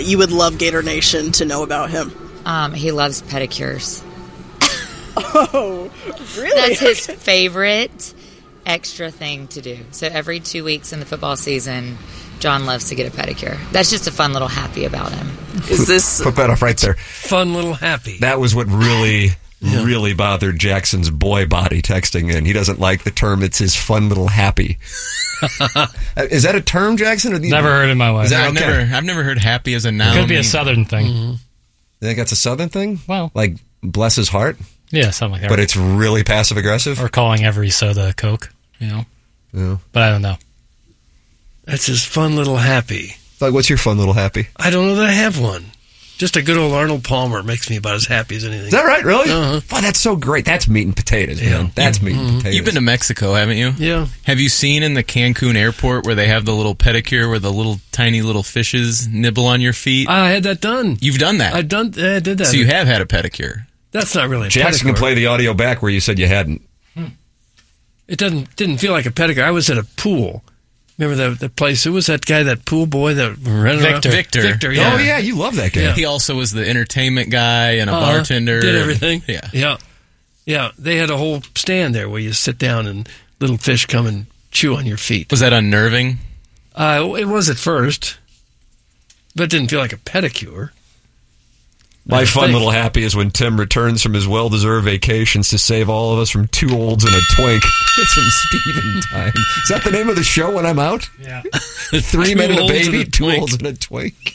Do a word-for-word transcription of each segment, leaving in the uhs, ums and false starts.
you would love Gator Nation to know about him? Um, he loves pedicures. Oh, really? That's his favorite extra thing to do. So every two weeks in the football season, John loves to get a pedicure. That's just a fun little happy about him. Is this... Put that off right there. Fun little happy. That was what really... Yeah. Really bothered Jackson's boy body texting in. He doesn't like the term. It's his fun little happy. Is that a term, Jackson? Or never heard in my life. That, I've okay. never, I've never heard happy as a noun. It could be a Southern thing. Mm-hmm. You think that's a Southern thing? Well, like bless his heart. Yeah, something like that. But it's really passive aggressive. Or calling every soda Coke. You know. Yeah. But I don't know. That's his fun little happy. Like, what's your fun little happy? I don't know that I have one. Just a good old Arnold Palmer makes me about as happy as anything. Is that right, really? Uh-huh. Wow, that's so great. That's meat and potatoes, man. Yeah. That's meat Mm-hmm. and potatoes. You've been to Mexico, haven't you? Yeah. Have you seen in the Cancun airport where they have the little pedicure where the little tiny little fishes nibble on your feet? I had that done. You've done that? I've done. I did that. So you have had a pedicure? That's not really a Jackson pedicure. can play the audio back where you said you hadn't. It doesn't didn't feel like a pedicure. I was at a pool. Remember that, that place? Who was that guy, that pool boy that ran around? Victor. Victor. Victor, yeah. Oh, yeah, you love that guy. Yeah. He also was the entertainment guy and a Uh-huh. bartender. Did everything. Yeah. Yeah. Yeah. They had a whole stand there where you sit down and little fish come and chew on your feet. Was that unnerving? Uh, it was at first, but it didn't feel like a pedicure. My I fun think. little happy is when Tim returns from his well-deserved vacations to save all of us from two olds and a twink. It's from Steven Time. Is that the name of the show when I'm out? Yeah. Three men and a olds and baby, a two twink. olds and a twink.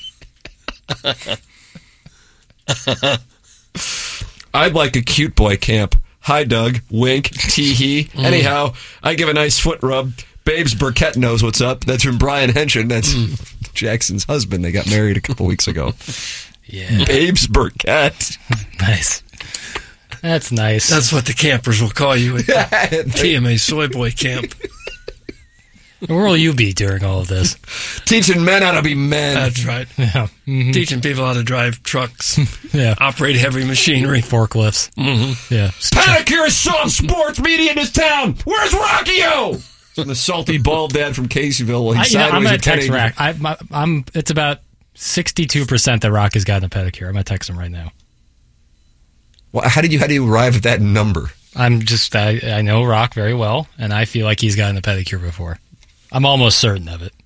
I'd like a cute boy camp. Hi, Doug. Wink. Tee-hee. Mm. Anyhow, I give a nice foot rub. Babes Burkett knows what's up. That's from Brian Henshin. That's Mm. Jackson's husband. They got married a couple weeks ago. Yeah. Babes Burkett. Nice. That's nice. That's what the campers will call you at T M A Soy Boy Camp. Where will you be during all of this? Teaching men how to be men. That's right. Yeah. Mm-hmm. Teaching people how to drive trucks, Yeah. operate heavy machinery. Forklifts. Mm-hmm. Yeah. Pedicure is soft sports media in this town. Where's Rocky-O? From the salty bald dad from Caseyville. While I, he's you know, I'm sideways going at to text ten eighty. Rock. I, my, I'm, it's about sixty-two percent that Rock has gotten a pedicure. I'm going to text him right now. Well, how did you how do you arrive at that number? I'm just, I, I know Rock very well, and I feel like he's gotten a pedicure before. I'm almost certain of it.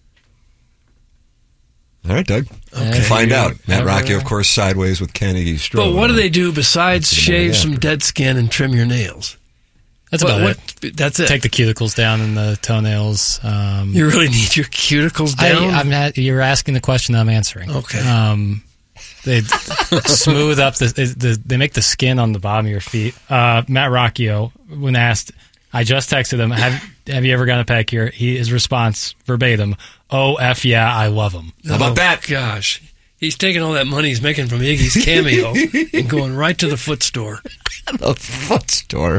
All right, Doug. Okay. Find out. Matt All Rocky, right. of course, sideways with Kennedy Stroh. But what do they do besides That's the shave morning some after. dead skin and trim your nails? That's What- about what- it. That's it. Take the cuticles down and the toenails. Um, You really need your cuticles down? I, I'm not, you're asking the question I'm answering. Okay. Um, they smooth up the, the. They make the skin on the bottom of your feet. Uh, Matt Rocchio, when asked, I just texted him. Have Have you ever gotten a pedicure? He his response verbatim. Oh f yeah, I love him. How about Oh, that? Gosh. He's taking all that money he's making from Iggy's Cameo and going right to the foot store. The foot store.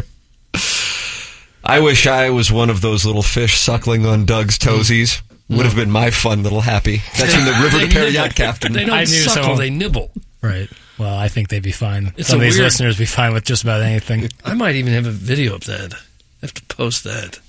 I wish I was one of those little fish suckling on Doug's toesies. Would have been my fun little happy. That's from the River They to Perry nibble. Yacht Captain. They don't I knew suckle, someone- they nibble. Right. Well, I think they'd be fine. It's Some a of these weird- listeners would be fine with just about anything. I might even have a video of that. I have to post that.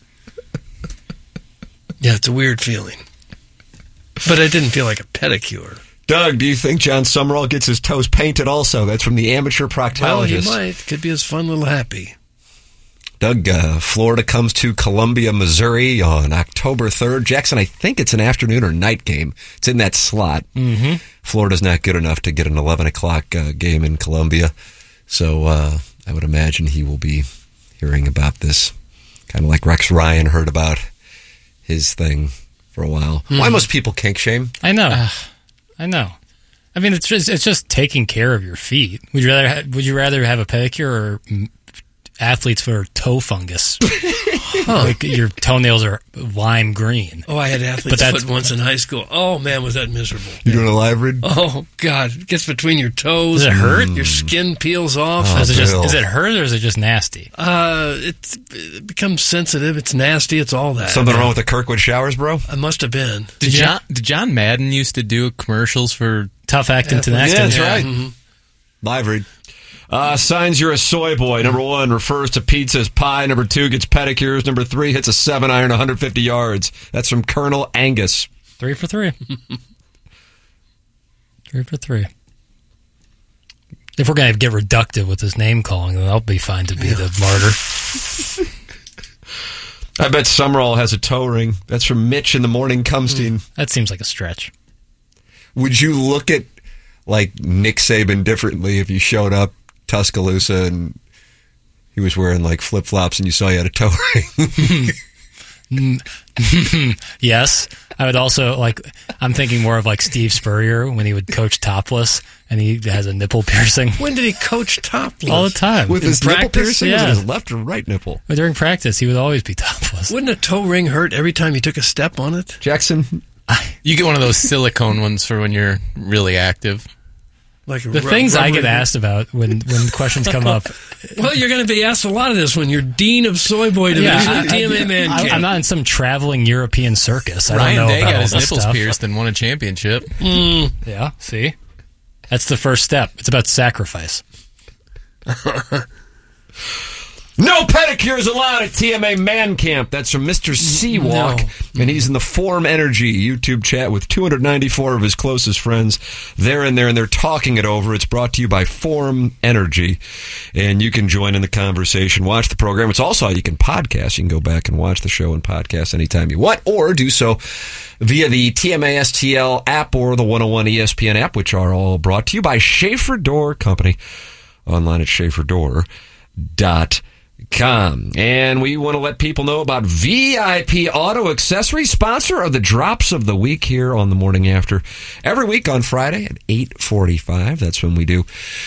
Yeah, it's a weird feeling. But it didn't feel like a pedicure. Doug, do you think John Summerall gets his toes painted also? That's from the amateur proctologist. Well, he might. Could be his fun little happy. Doug, uh, Florida comes to Columbia, Missouri on October third. Jackson, I think it's an afternoon or night game. It's in that slot. Mm-hmm. Florida's not good enough to get an eleven o'clock uh, game in Columbia. So uh, I would imagine he will be hearing about this, kind of like Rex Ryan heard about his thing for a while. Mm-hmm. Why most people kink shame? I know. I know. I mean, it's just it's just taking care of your feet. Would you rather ha- would you rather have a pedicure or mm, athletes for toe fungus? Like your toenails are lime green. Oh, I had But athlete's that's- foot once in high school. Oh, man, was that miserable. You doing a live read? Oh, God. It gets between your toes. Does it hurt? Your skin peels off. Oh, is it just Bill. is it hurt or is it just nasty? Uh, it's, it becomes sensitive. It's nasty. It's all that. Something wrong with the Kirkwood showers, bro? I must have been. Did John, did John Madden used to do commercials for... Tough acting to Yeah, next. that's Yeah. right. Mhm. Live read. Uh, signs you're a soy boy. Number one refers to pizza as pie. Number two gets pedicures. Number three hits a seven iron one hundred fifty yards. That's from Colonel Angus. Three for three. Three for three. If we're going to get reductive with this name calling, then I'll be fine to be yeah. the martyr. I bet Summerall has a toe ring. That's from Mitch in the Morning Cumstein. That seems like a stretch. Would you look at, like, Nick Saban differently if you showed up Tuscaloosa and he was wearing, like, flip-flops and you saw he had a toe ring? Yes. I would also, like, I'm thinking more of, like, Steve Spurrier when he would coach topless and he has a nipple piercing. When did he coach topless? All the time. With In his practice, nipple piercing? yeah. Was it his left or right nipple? But during practice, he would always be topless. Wouldn't a toe ring hurt every time you took a step on it? Jackson? You get one of those silicone ones for when you're really active. Like the ru- things I get ring. asked about when, when questions come up. Well, you're going to be asked a lot of this when you're dean of Soy Boy Division Yeah, at T M A Man I, Camp. I'm not in some traveling European circus. I Ryan don't know Day about got all his this nipples stuff. pierced and won a championship. Mm. Yeah, see? That's the first step. It's about sacrifice. No pedicures allowed at T M A Man Camp. That's from Mister Seawalk. No. And he's in the Form Energy YouTube chat with two hundred ninety-four of his closest friends. They're in there and they're talking it over. It's brought to you by Form Energy. And you can join in the conversation, watch the program. It's also how you can podcast. You can go back and watch the show and podcast anytime you want, or do so via the T M A S T L app or the one oh one E S P N app, which are all brought to you by Schaefer Door Company. Online at schaefer door dot com. Com. And we want to let people know about V I P Auto Accessories, sponsor of the Drops of the Week here on the Morning After. Every week on Friday at eight forty-five. That's when we do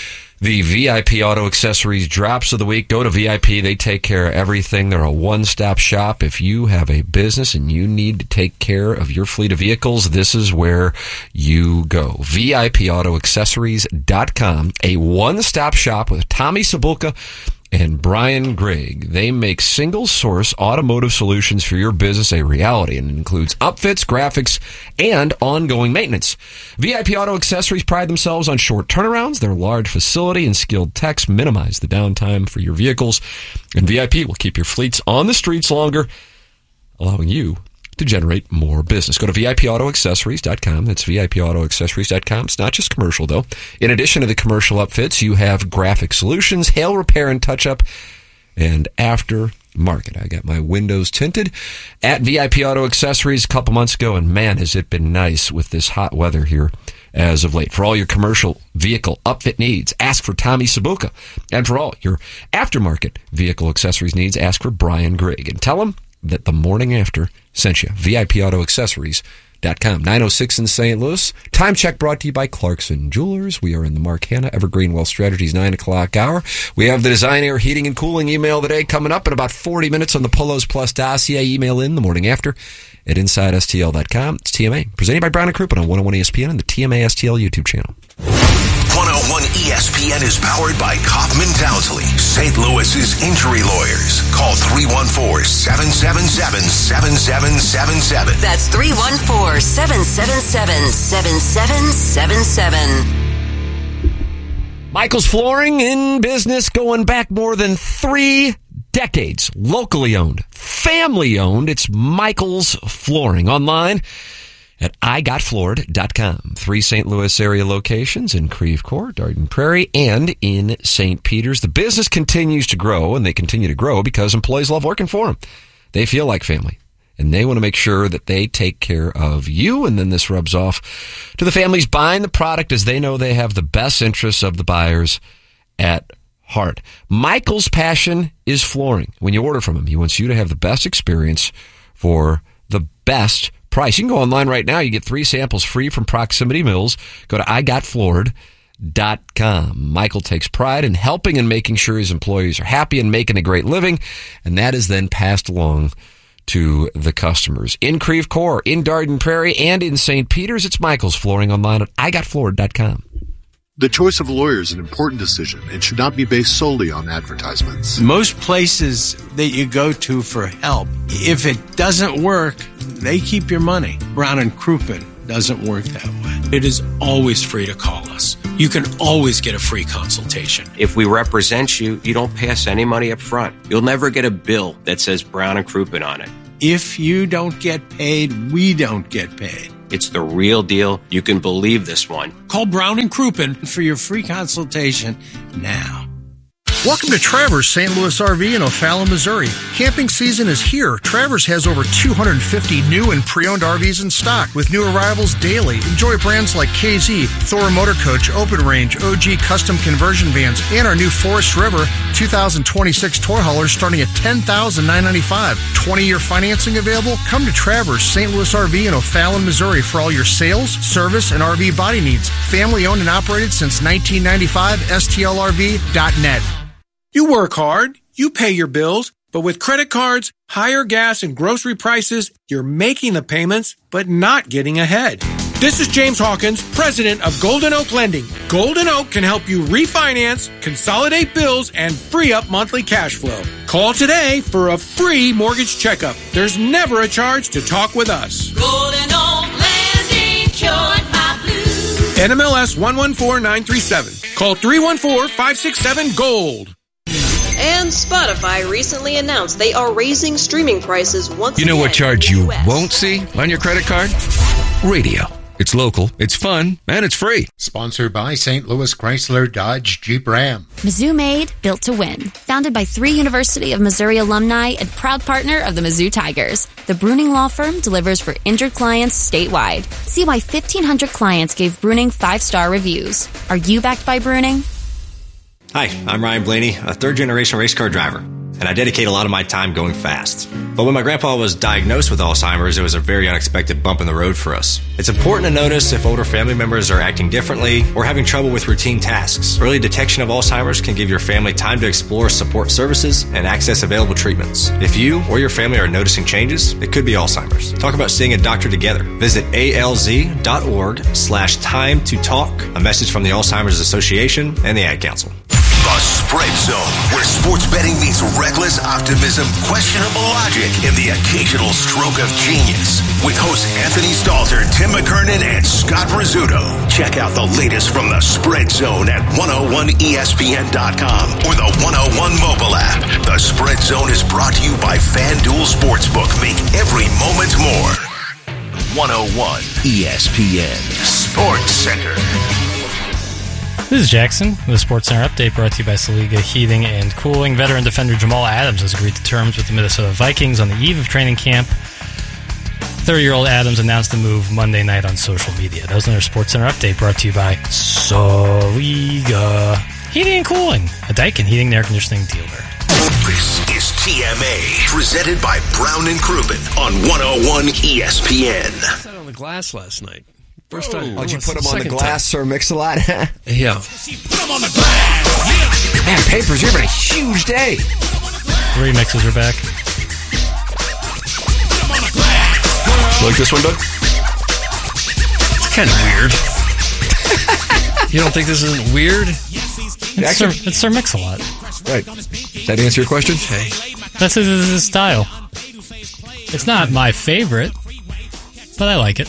the V I P Auto Accessories Drops of the Week. Go to V I P. They take care of everything. They're a one-stop shop. If you have a business and you need to take care of your fleet of vehicles, this is where you go. V I P Auto Accessories dot com, a one-stop shop with Tommy Cibulka and Brian Gregg. They make single-source automotive solutions for your business a reality, and it includes upfits, graphics, and ongoing maintenance. V I P Auto Accessories pride themselves on short turnarounds. Their large facility and skilled techs minimize the downtime for your vehicles, and V I P will keep your fleets on the streets longer, allowing you to generate more business. Go to V I P Auto Accessories dot com. That's V I P Auto Accessories dot com. It's not just commercial, though. In addition to the commercial upfits, you have graphic solutions, hail repair and touch-up, and aftermarket. I got my windows tinted at V I P Auto Accessories a couple months ago, and man, has it been nice with this hot weather here as of late. For all your commercial vehicle upfit needs, ask for Tommy Cibulka. And for all your aftermarket vehicle accessories needs, ask for Brian Gregg. And tell him that the Morning After sent you. V I P Auto Accessories dot com. nine oh six in Saint Louis. Time check brought to you by Clarkson Jewelers. We are in the Mark Hanna Evergreen Wealth Strategies nine o'clock hour. We have the Design Air Heating and Cooling email today coming up in about forty minutes on the Polos Plus dossier. Email in the morning after at inside S T L dot com. It's T M A. Presented by Brown and Crouppen on one oh one E S P N and the T M A S T L YouTube channel. one oh one E S P N is powered by Kaufman Townsley, Saint Louis's injury lawyers. Call three one four, seven seven seven, seven seven seven seven. That's three one four, seven seven seven, seven seven seven seven. Michael's Flooring in business going back more than three decades. Locally owned, family owned. It's Michael's Flooring. Online at I got floored dot com. Three Saint Louis area locations in Creve Coeur, Darden Prairie, and in Saint Peters. The business continues to grow, and they continue to grow because employees love working for them. They feel like family, and they want to make sure that they take care of you, and then this rubs off to the families buying the product as they know they have the best interests of the buyers at heart. Michael's passion is flooring. When you order from him, he wants you to have the best experience for the best price. You can go online right now. You get three samples free from Proximity Mills. Go to I got floored dot com. Michael takes pride in helping and making sure his employees are happy and making a great living, and that is then passed along to the customers. In Creve Coeur, in Darden Prairie, and in Saint Peters, it's Michael's Flooring online at I got floored dot com. The choice of lawyer is an important decision and should not be based solely on advertisements. Most places that you go to for help, if it doesn't work, they keep your money. Brown and Crouppen doesn't work that way. It is always free to call us. You can always get a free consultation. If we represent you, you don't pass any money up front. You'll never get a bill that says Brown and Crouppen on it. If you don't get paid, we don't get paid. It's the real deal. You can believe this one. Call Brown and Crouppen for your free consultation now. Welcome to Travers Saint Louis R V in O'Fallon, Missouri. Camping season is here. Travers has over two hundred fifty new and pre-owned R Vs in stock with new arrivals daily. Enjoy brands like K Z, Thor Motor Coach, Open Range, O G Custom Conversion Vans, and our new Forest River two thousand twenty-six toy haulers starting at ten thousand nine hundred ninety-five dollars. twenty-year financing available? Come to Travers Saint Louis R V in O'Fallon, Missouri for all your sales, service, and R V body needs. Family owned and operated since nineteen ninety-five. S T L R V dot net. You work hard, you pay your bills, but with credit cards, higher gas and grocery prices, you're making the payments, but not getting ahead. This is James Hawkins, president of Golden Oak Lending. Golden Oak can help you refinance, consolidate bills, and free up monthly cash flow. Call today for a free mortgage checkup. There's never a charge to talk with us. Golden Oak Lending cured my blues. N M L S one one four nine three seven. Call three one four, five six seven, GOLD. And Spotify recently announced they are raising streaming prices once again. You know what charge you U S won't see on your credit card? Radio. It's local, it's fun, and it's free. Sponsored by Saint Louis Chrysler Dodge Jeep Ram. Mizzou Made, built to win. Founded by three University of Missouri alumni and proud partner of the Mizzou Tigers. The Bruning Law Firm delivers for injured clients statewide. See why fifteen hundred clients gave Bruning five-star reviews. Are you backed by Bruning? Hi, I'm Ryan Blaney, a third-generation race car driver, and I dedicate a lot of my time going fast. But when my grandpa was diagnosed with Alzheimer's, it was a very unexpected bump in the road for us. It's important to notice if older family members are acting differently or having trouble with routine tasks. Early detection of Alzheimer's can give your family time to explore support services and access available treatments. If you or your family are noticing changes, it could be Alzheimer's. Talk about seeing a doctor together. Visit alz.org slash time to talk. A message from the Alzheimer's Association and the Ad Council. The Spread Zone, where sports betting meets reckless optimism, questionable logic, and the occasional stroke of genius. With hosts Anthony Stalter, Tim McKernan, and Scott Rizzuto. Check out the latest from the Spread Zone at one oh one E S P N dot com or the one oh one mobile app. The Spread Zone is brought to you by FanDuel Sportsbook. Make every moment more. one oh one E S P N Sports Center. This is Jackson with the Sports Center update brought to you by Saliga Heating and Cooling. Veteran defender Jamal Adams has agreed to terms with the Minnesota Vikings on the eve of training camp. thirty-year-old Adams announced the move Monday night on social media. That was another Sports Center update brought to you by Saliga Heating and Cooling, a Daikin heating and air conditioning dealer. This is T M A, presented by Brown and Crouppen on one oh one E S P N. I sat on the glass last night. First time. Oh, did you put him on the glass, Sir Mix-a-Lot? Yeah. Man, Papers, you're having a huge day. Remixes are back. You like this one, Doug? It's kind of weird. You don't think this isn't weird? It's Sir, it's Sir Mix-a-Lot. Right. Does that answer your question? Okay. That's his, his style. It's not my favorite, but I like it.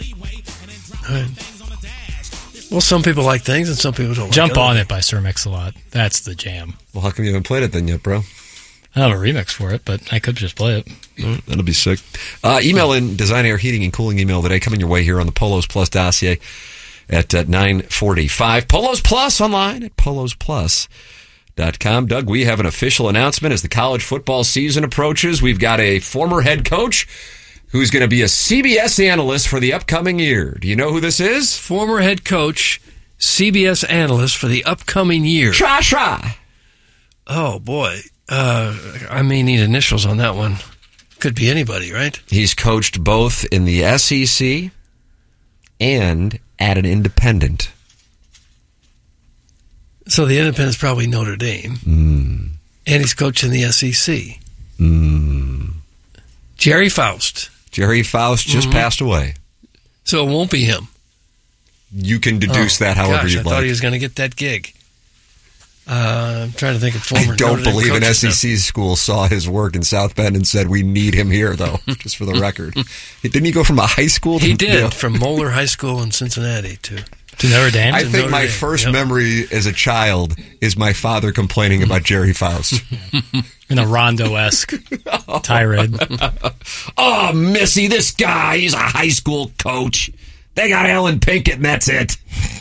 Well, some people like things and some people don't. Jump like on It by Sir Mix-a-Lot. That's the jam. Well, how come you haven't played it then yet, bro? I don't have a remix for it, but I could just play it. Mm, that'll be sick. Uh, email in Design Air Heating and Cooling email today coming your way here on the Polos Plus dossier at uh, nine forty-five. Polos Plus online at polos plus dot com. Doug, we have an official announcement as the college football season approaches. We've got a former head coach who's going to be a C B S analyst for the upcoming year. Do you know who this is? Former head coach, C B S analyst for the upcoming year. Tra Tra. Oh, boy. Uh, I may need initials on that one. Could be anybody, right? He's coached both in the S E C and at an independent. So the independent's probably Notre Dame. Mm. And he's coaching the S E C. Mm. Jerry Faust. Jerry Faust just mm-hmm. passed away. So it won't be him. You can deduce oh, that however gosh, you'd I like. I thought he was going to get that gig. Uh, I'm trying to think of former I don't Notre Dame believe an S E C now. school saw his work in South Bend and said, we need him here, though, just for the record. Didn't he go from a high school to... He did, you know? from Moeller High School in Cincinnati to To Notre Dame? I To think Notre my Dame. first Yep. memory as a child is my father complaining about Jerry Faust. In a Rondo-esque tirade. Oh, Missy, this guy, he's a high school coach. They got Alan Pinkett, and that's it.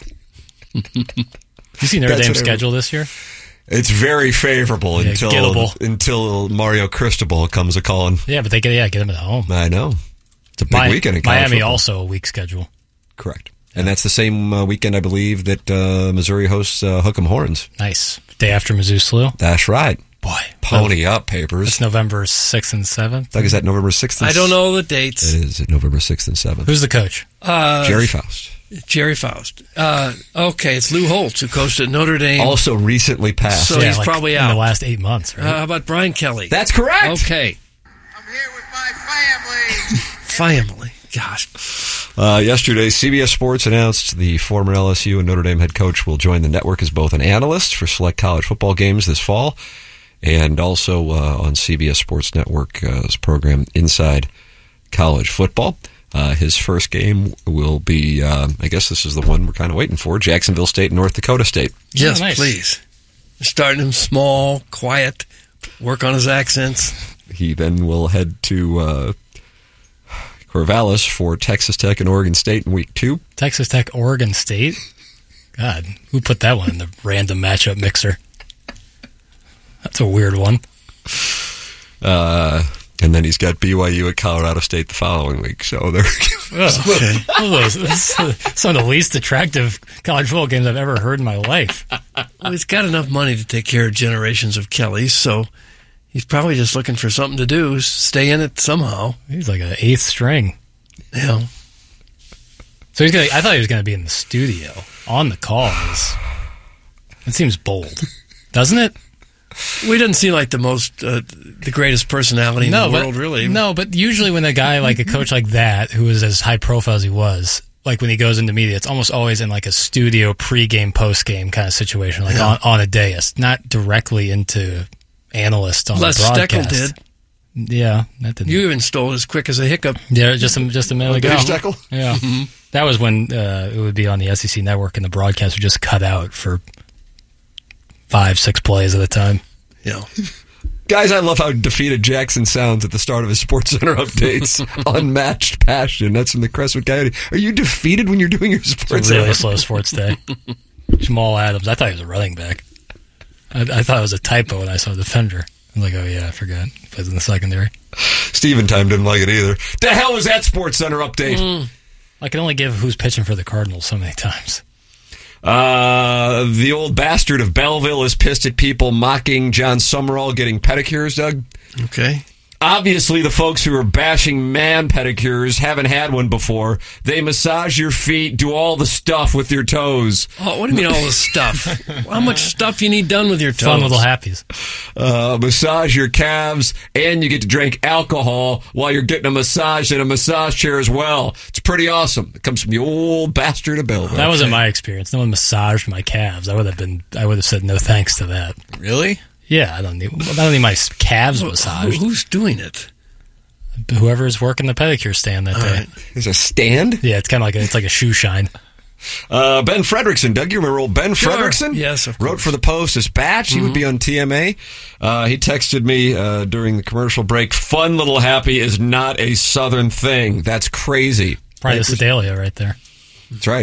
You see Notre That's Dame's what I- schedule this year? It's very favorable Yeah, until gettable. until Mario Cristobal comes a calling. Yeah, but they get yeah get them at home. I know. It's a big Mi- weekend in college Miami football. also a weak schedule. Correct. And that's the same uh, weekend, I believe, that uh, Missouri hosts uh, Hook'em Horns. Nice. Day after Mizzou slew. That's right. Boy. Pony up, Papers. It's November sixth and seventh. Doug, is that November sixth? I don't know the dates. It is November sixth and seventh. Who's the coach? Uh, Jerry Faust. Jerry Faust. Uh, okay, it's Lou Holtz, who coached at Notre Dame. Also recently passed. So Yeah, he's like probably in out. the last eight months, right? Uh, how about Brian Kelly? That's correct. Okay. Family. Gosh. Uh, yesterday, C B S Sports announced the former L S U and Notre Dame head coach will join the network as both an analyst for select college football games this fall and also uh, on C B S Sports Network's program Inside College Football. Uh, his first game will be, uh, I guess this is the one we're kind of waiting for, Jacksonville State and North Dakota State. Yes, Oh, nice. please. Starting him small, quiet, work on his accents. He then will head to uh, Corvallis for Texas Tech and Oregon State in week two. Texas Tech, Oregon State. God, who put that one in the random matchup mixer? That's a weird one. Uh, and then he's got B Y U at Colorado State the following week. So there. Okay. Those, this is some of the least attractive college football games I've ever heard in my life. Well, he's got enough money to take care of generations of Kellys, so he's probably just looking for something to do, stay in it somehow. He's like an eighth string. Yeah. So he's gonna. I thought he was going to be in the studio on the calls. It seems bold, doesn't it? We didn't seem like the most, uh, the greatest personality in no, the but, world, really. No, but usually when a guy like a coach like that, who is as high profile as he was, like when he goes into media, it's almost always in like a studio pre-game, post-game kind of situation, like Yeah. on, on a dais, not directly into analyst on Les the broadcast. Steckel did. Yeah, that didn't. You even stole it as quick as a hiccup. Yeah, just a, just a minute ago. Dave Steckel? Yeah, that was when uh, it would be on the S E C network, and the broadcast would just cut out for five, six plays at a time. Yeah. Guys, I love how defeated Jackson sounds at the start of his Sports Center updates. Unmatched passion. That's from the Crestwood Coyote. Are you defeated when you're doing your Sports It's a really Center? slow sports day. Jamal Adams. I thought he was a running back. I, I thought it was a typo when I saw defender. I'm like, oh yeah, I forgot. He plays in the secondary. Steven Time didn't like it either. The hell was that Sports Center update? Mm. I can only give who's pitching for the Cardinals so many times. Uh, the old bastard of Belleville is pissed at people mocking John Summerall getting pedicures, Doug. Okay. Obviously, the folks who are bashing man pedicures haven't had one before. They massage your feet, do all the stuff with your toes. Oh, what do you mean all the stuff? How much stuff you need done with your toes? Fun little happies. Uh, massage your calves, and you get to drink alcohol while you're getting a massage in a massage chair as well. It's pretty awesome. It comes from the old bastard of Belleville. That wasn't my experience. No one massaged my calves. I would have been. I would have said no thanks to that. Really? Yeah, I don't need. I don't need my calves Who- massaged. Who's doing it? Whoever's working the pedicure stand that All day. right. There's a stand? Yeah, it's kind of like a, it's like a shoe shine. Uh, Ben Fredrickson. Doug, you remember old Ben Sure. Fredrickson? Yes, of Wrote for the Post-Dispatch. He would be on T M A. Uh, he texted me uh, during the commercial break, fun little happy is not a Southern thing. That's crazy. Probably Right? the Sedalia right there. That's right.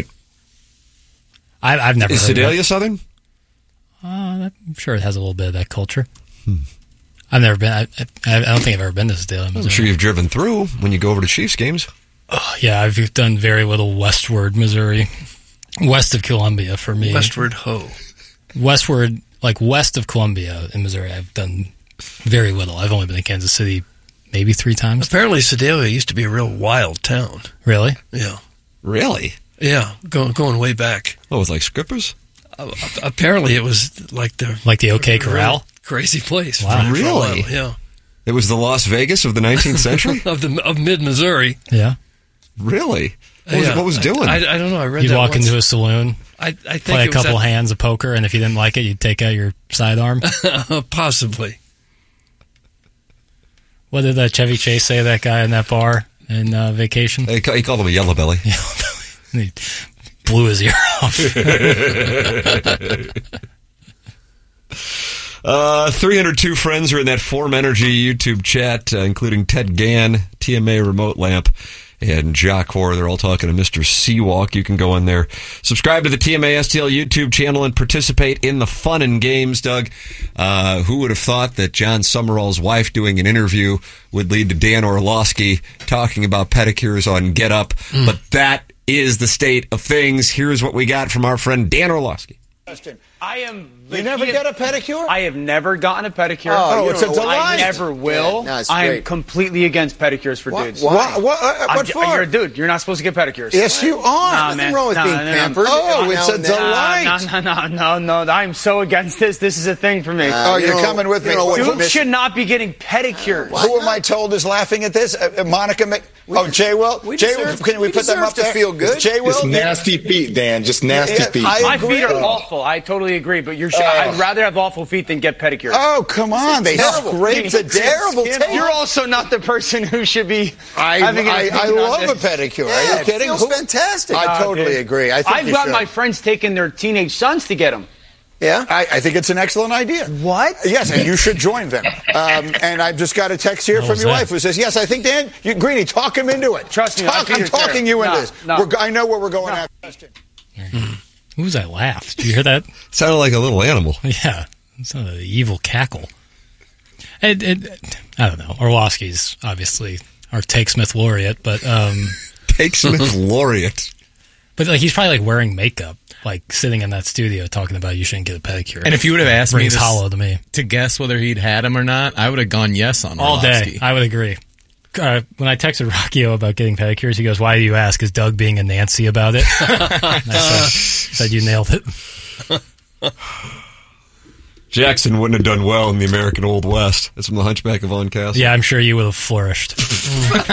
I, I've never Is heard of Sedalia it. Southern? Uh, I'm sure it has a little bit of that culture. I've never been. I, I, I don't think I've ever been to Sedalia. I'm Missouri. sure you've driven through when you go over to Chiefs games. Oh, yeah, I've done very little westward Missouri, west of Columbia for me. Westward ho. Westward, like west of Columbia in Missouri, I've done very little. I've only been to Kansas City maybe three times. Apparently, Sedalia used to be a real wild town. Really? Yeah. Really? Yeah, going going way back. Oh, it was like Scrippers? Uh, apparently, it was like the Like the OK Corral? crazy place. Wow. for- for a Really? while, Yeah. It was the Las Vegas of the nineteenth century? of the of mid Missouri. Yeah. Really? What was, Yeah. what was it doing? I, I, I don't know. I read You'd that walk once. into a saloon, I, I think play a it was couple at- hands of poker, and if you didn't like it, you'd take out your sidearm. Possibly. What did uh, Chevy Chase say to that guy in that bar in uh, Vacation? He ca- he called him a yellow belly. He blew his ear off. Uh, three hundred two friends are in that Form Energy YouTube chat, uh, including Ted Gann, T M A Remote Lamp, and Jock Hoare. They're all talking to Mister Seawalk. You can go in there, subscribe to the T M A S T L YouTube channel, and participate in the fun and games, Doug. Uh, who would have thought that John Summerall's wife doing an interview would lead to Dan Orlovsky talking about pedicures on Get Up? Mm. But that is the state of things. Here's what we got from our friend Dan Orlovsky. I am. You never get a pedicure? I have never gotten a pedicure. Oh, oh it's a delight. I never will. Yeah, no, it's I am great. completely against pedicures for what? dudes. Why? What, uh, what for? You're a dude. You're not supposed to get pedicures. Yes, you are. Nah, Nothing man. wrong with nah, being nah, pampered. Nah, oh, it's a delight. No, no, no, no, no. I'm so against this. This is a thing for me. Uh, oh, you're you know, coming with me. You know, dudes should not be getting pedicures. Uh, who am I told is laughing at this? Uh, Monica Mc... Oh, Jay Will? Jay Will, can we, we put them up to there? feel good. Jay Will? Just nasty feet, Dan. Just nasty yeah, feet. My feet are awful. I totally agree. But you're. Uh, I'd rather have awful feet than get pedicures. Oh, come on. They scrape the terrible taste. You're also not the person who should be I, having I, I love a pedicure. Yeah, Are you kidding? It feels fantastic. I totally dude. agree. I think I've you got should. my friends taking their teenage sons to get them. Yeah, I, I think it's an excellent idea. What? Yes, and you should join them. Um, and I've just got a text here What from was your that? wife who says, "Yes, I think Dan, you, Greeny, talk him into it. Trust me, talk, my feet I'm are talking terrible. you No, into this. no. We're, I know where we're going No. after." Who was that laugh? Did you hear that? Sounded like a little animal. Yeah, it's not an evil cackle. It, it, I don't know. Orlovsky's obviously our Take Smith laureate, but um, Take Smith laureate. But like he's probably like wearing makeup, like sitting in that studio talking about you shouldn't get a pedicure. And if you would have asked me rings to, hollow to me to guess whether he'd had him or not, I would have gone yes on all Orlovsky. day. I would agree. Uh, when I texted Rockio about getting pedicures, he goes, "Why do you ask? Is Doug being a Nancy about it?" I said, said you nailed it. Jackson wouldn't have done well in the American Old West. That's from The Hunchback of Von Castle. Yeah, I'm sure you would have flourished. Speaking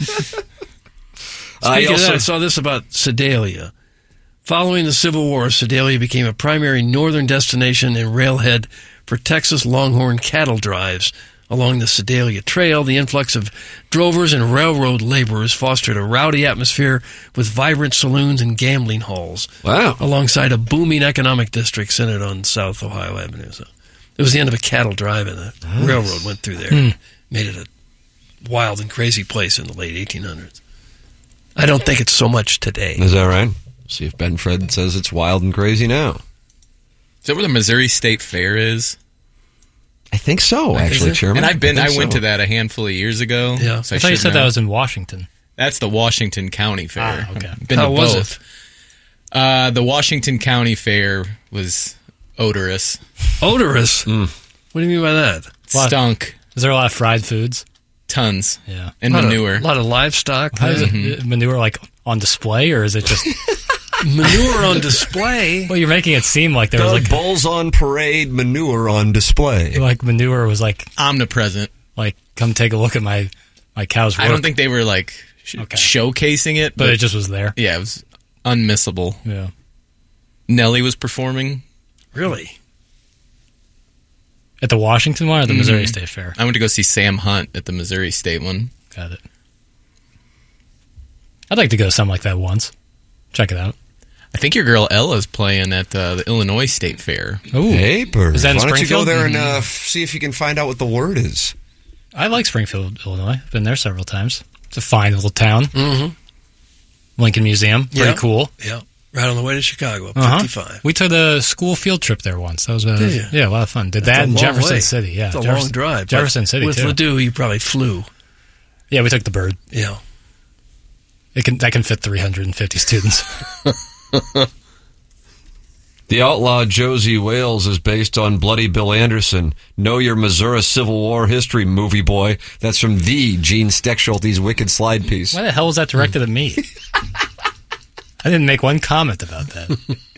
also, of that, I saw this about Sedalia. Following the Civil War, Sedalia became a primary northern destination and railhead for Texas Longhorn cattle drives. Along the Sedalia Trail, the influx of drovers and railroad laborers fostered a rowdy atmosphere with vibrant saloons and gambling halls. Wow. Alongside a booming economic district centered on South Ohio Avenue. So it was the end of a cattle drive, and a nice. railroad went through there. Hmm. Made it a wild and crazy place in the late eighteen hundreds. I don't think it's so much today. Is that right? See if Ben Fred says it's wild and crazy now. Is that where the Missouri State Fair is? I think so, actually, Chairman. And I've been, I, I went so. to that a handful of years ago. Yeah, so I, I thought you should said know. that was in Washington. That's the Washington County Fair. Ah, okay. Been How to was both. it? Uh, the Washington County Fair was odorous. Odorous? Mm. What do you mean by that? Stunk. Is there a lot of fried foods? Tons. Yeah. And a lot manure. Of, a lot of livestock. How is Mm-hmm. it, manure like on display, or is it just manure on display? Well, you're making it seem like there was Doug like bulls on parade, manure on display. like manure was like omnipresent. Like, come take a look at my my cow's work. I don't think they were like sh- Okay. showcasing it, but, it just was there. Yeah, it was unmissable. Yeah. Nelly was performing. Really? At the Washington one or the Mhm. Missouri State Fair? I went to go see Sam Hunt at the Missouri State one. Got it. I'd like to go to something like that once. Check it out. I think your girl Ella's playing at uh, the Illinois State Fair. Ooh. Hey, Bird. Is that in Why don't you go Springfield? there and Mhm. uh, f- see if you can find out what the word is? I like Springfield, Illinois. Been there several times. It's a fine little town. Mm-hmm. Lincoln Museum. Pretty Yeah. cool. Yeah. Right on the way to Chicago, up Uh-huh. fifty-five. We took a school field trip there once. That was a, Did you? yeah, a lot of fun. Did That's that a in long Jefferson way. City. Yeah, It's a Jefferson, long drive. Jefferson but City, with too. Ledoux, you probably flew. Yeah, we took the bird. Yeah. It can that can fit three hundred fifty students. The outlaw Josie Wales is based on Bloody Bill Anderson. Know your Missouri Civil War history, movie boy. That's from the Gene Steckschulte's Wicked Slide piece. Why the hell was that directed at me? I didn't make one comment about that.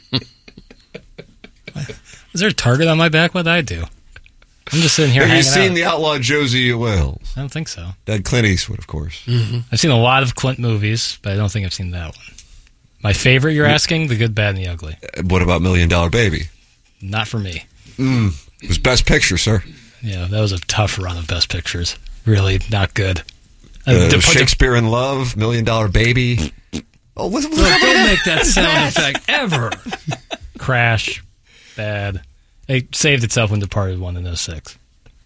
Is there a target on my back? What did I do? I'm just sitting here Have you hanging seen out. the outlaw Josie Wales? I don't think so. That Clint Eastwood, of course. Mm-hmm. I've seen a lot of Clint movies, but I don't think I've seen that one. My favorite, you're asking? The Good, Bad, and the Ugly. What about Million Dollar Baby? Not for me. Mm, it was Best Picture, sir. Yeah, that was a tough run of Best Pictures. Really not good. Uh, to put- Shakespeare in Love, Million Dollar Baby. Oh, what, what, no, don't make that sound effect ever. Crash. Bad. It saved itself when Departed won in oh six.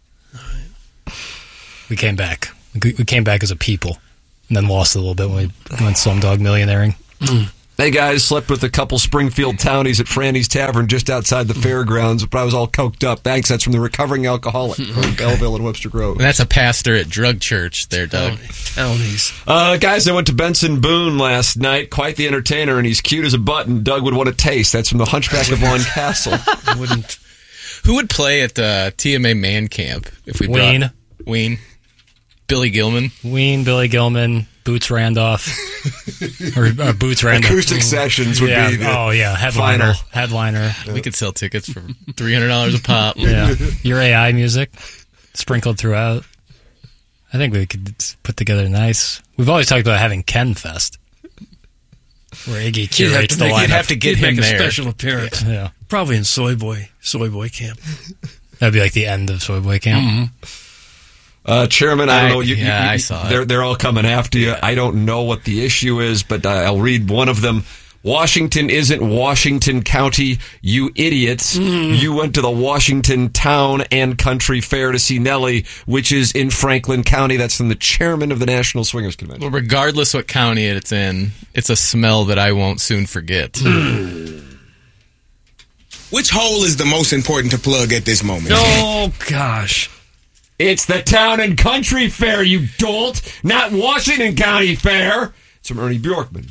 We came back. We came back as a people, and then lost a little bit when we went Slumdog Millionairing. Hey guys, slept with a couple Springfield townies at Franny's Tavern just outside the fairgrounds, but I was all coked up. Thanks, that's from the recovering alcoholic from Belleville and Webster Grove. That's a pastor at Drug Church there, Doug. Townies. Uh, guys, I went to Benson Boone last night. Quite the entertainer, and he's cute as a button. Doug would want to taste. That's from the Hunchback of Lon Castle. Wouldn't. Who would play at the T M A Man Camp if we Ween. brought Ween? Billy Gilman? Ween, Billy Gilman, Boots Randolph. or uh, Boots Randolph. Acoustic sessions would yeah. be the Oh, yeah. Headliner. final. Headliner. We could sell tickets for three hundred dollars a pop. Yeah. Your A I music sprinkled throughout. I think we could put together nice. We've always talked about having Ken Fest, where Iggy curates the make, lineup. You'd have to get He'd him make there. a special appearance. Yeah. yeah. Probably in Soy Boy, Soy Boy Camp. That'd be like the end of Soy Boy Camp. Mm-hmm. Uh, Chairman, I don't I- know. You, yeah, you- I saw it. They're, they're all coming after you. I don't know what the issue is, but uh, I'll read one of them. Washington isn't Washington County, you idiots. Mm. You went to the Washington Town and Country Fair to see Nelly, which is in Franklin County. That's from the chairman of the National Swingers Convention. Well, regardless what county it's in, it's a smell that I won't soon forget. Which hole is the most important to plug at this moment? Oh, gosh. It's the Town and Country Fair, you dolt, not Washington County Fair. It's from Ernie Bjorkman.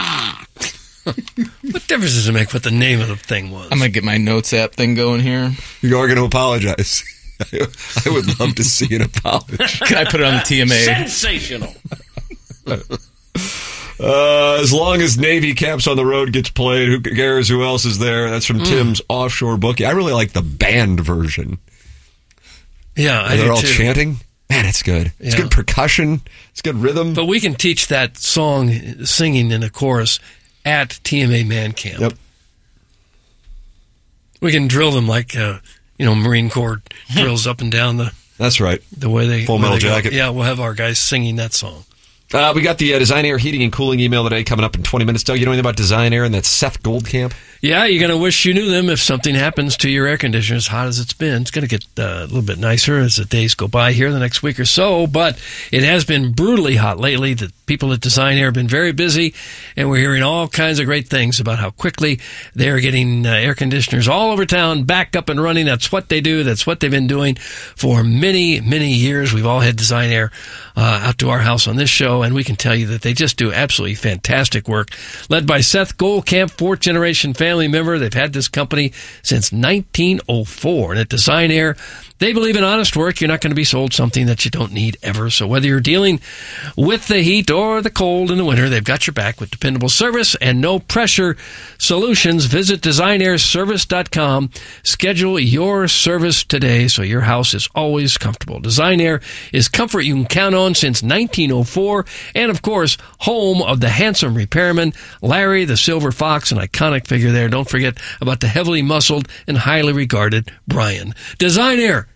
What difference does it make what the name of the thing was? I'm going to get my notes app thing going here. You are going to apologize. I would love to see an apology. Can I put it on the T M A? Sensational. Uh, as long as Navy Caps on the Road gets played, who cares who else is there? That's from Mm. Tim's Offshore Bookie. I really like the band version. Yeah, I They're do all too. chanting. Man, it's good. It's Yeah. good percussion. It's good rhythm. But we can teach that song, singing in a chorus, at T M A Man Camp. Yep. We can drill them like, uh, you know, Marine Corps drills up and down the That's right. the way they Full way Metal they go. Jacket. Yeah, we'll have our guys singing that song. Uh, we got the uh, Design Air Heating and Cooling email today coming up in twenty minutes. Doug, you know anything about Design Air and that Seth Goldcamp? Yeah, you're going to wish you knew them if something happens to your air conditioner as hot as it's been. It's going to get uh, a little bit nicer as the days go by here the next week or so, but it has been brutally hot lately. The people at Design Air have been very busy, and we're hearing all kinds of great things about how quickly they're getting uh, air conditioners all over town back up and running. That's what they do. That's what they've been doing for many, many years. We've all had Design Air uh, out to our house on this show, and we can tell you that they just do absolutely fantastic work. Led by Seth Goldcamp, fourth generation family member. They've had this company since nineteen oh four. And at Design Air, they believe in honest work. You're not going to be sold something that you don't need ever. So whether you're dealing with the heat or the cold in the winter, they've got your back with dependable service and no pressure solutions. Visit design air service dot com. Schedule your service today so your house is always comfortable. Design Air is comfort you can count on since nineteen oh four. And of course, home of the handsome repairman, Larry the Silver Fox, an iconic figure there. Don't forget about the heavily muscled and highly regarded Brian. Design Air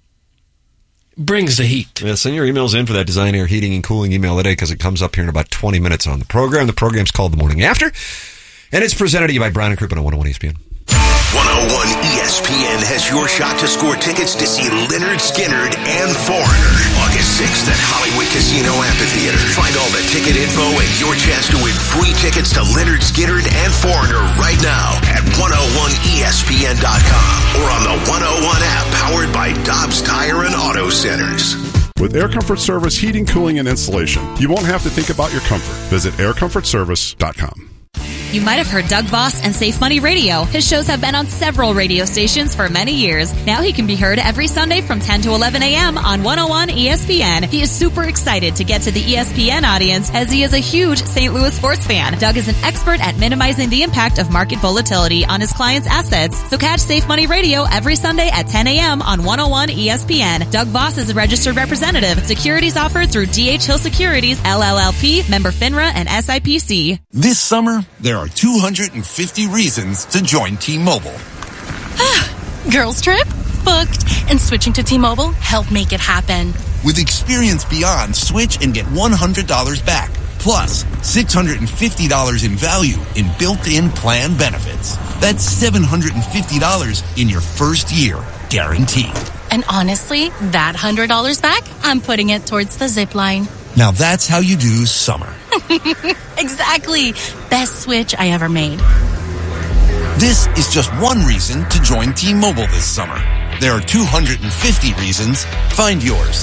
brings the heat. Yeah, send your emails in for that Design Air Heating and Cooling email today because it comes up here in about twenty minutes on the program. The program's called The Morning After, and it's presented to you by Brown and Crouppen on one oh one E S P N. one oh one E S P N has your shot to score tickets to see Lynyrd Skynyrd and Foreigner August sixth at Hollywood Casino Amphitheater. Find all the ticket info and your chance to win free tickets to Lynyrd Skynyrd and Foreigner right now at one oh one E S P N dot com or on the one oh one app powered by Dobbs Tire and Auto Centers. With Air Comfort Service heating, cooling, and installation, you won't have to think about your comfort. Visit air comfort service dot com. You might have heard Doug Voss and Safe Money Radio. His shows have been on several radio stations for many years. Now he can be heard every Sunday from ten to eleven a.m. on one oh one E S P N. He is super excited to get to the E S P N audience as he is a huge Saint Louis sports fan. Doug is an expert at minimizing the impact of market volatility on his clients' assets. So catch Safe Money Radio every Sunday at ten a.m. on one oh one E S P N. Doug Voss is a registered representative. Securities offered through D H Hill Securities, L L L P, member FINRA, and S I P C. This summer, there are two hundred fifty reasons to join T-Mobile. Girls trip? Booked. And switching to T-Mobile helped make it happen. With experience beyond, switch and get one hundred dollars back. Plus, six hundred fifty dollars in value in built-in plan benefits. That's seven hundred fifty dollars in your first year, guaranteed. And honestly, that one hundred dollars back, I'm putting it towards the zip line. Now that's how you do summer. Exactly. Best switch I ever made. This is just one reason to join T-Mobile this summer. There are two hundred fifty reasons. Find yours.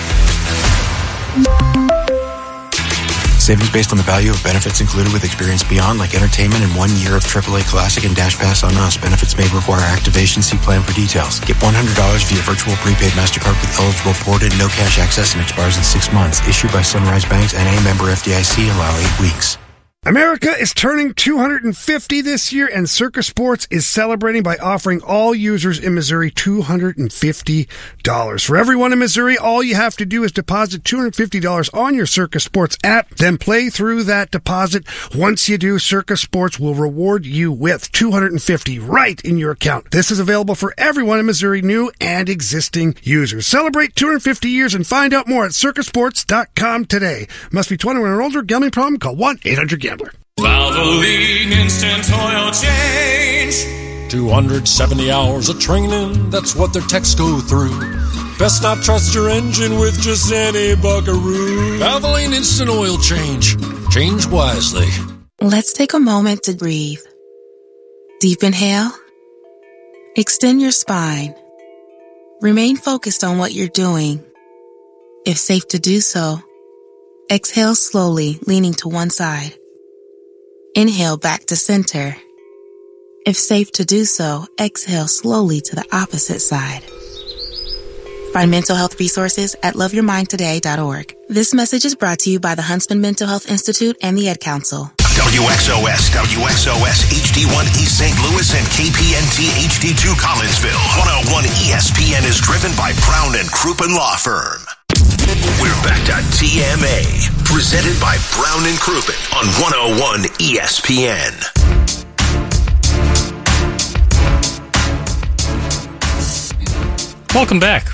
Savings based on the value of benefits included with Experience Beyond, like entertainment and one year of triple A Classic and Dash Pass on us. Benefits may require activation. See plan for details. Get one hundred dollars via virtual prepaid MasterCard with eligible ported, no cash access, and expires in six months. Issued by Sunrise Banks, N A, member F D I C, allow eight weeks. America is turning two hundred fifty this year, and Circa Sports is celebrating by offering all users in Missouri two hundred fifty dollars. For everyone in Missouri, all you have to do is deposit two hundred fifty dollars on your Circa Sports app, then play through that deposit. Once you do, Circa Sports will reward you with two hundred fifty dollars right in your account. This is available for everyone in Missouri, new and existing users. Celebrate two hundred fifty years and find out more at circa sports dot com today. Must be twenty-one or older. Gambling problem? Call one eight hundred gambler. Valvoline Instant Oil Change. two hundred seventy hours of training, that's what their techs go through. Best not trust your engine with just any buckaroo. Valvoline Instant Oil Change. Change wisely. Let's take a moment to breathe. Deep inhale. Extend your spine. Remain focused on what you're doing. If safe to do so, exhale slowly, leaning to one side. Inhale back to center. If safe to do so, exhale slowly to the opposite side. Find mental health resources at love your mind today dot org. This message is brought to you by the Huntsman Mental Health Institute and the Ed Council. W X O S, W X O S, H D one East Saint Louis, and K P N T H D two Collinsville. one oh one E S P N is driven by Brown and Crouppen Law Firm. We're back to T M A, presented by Brown and Crouppen on one oh one E S P N. Welcome back.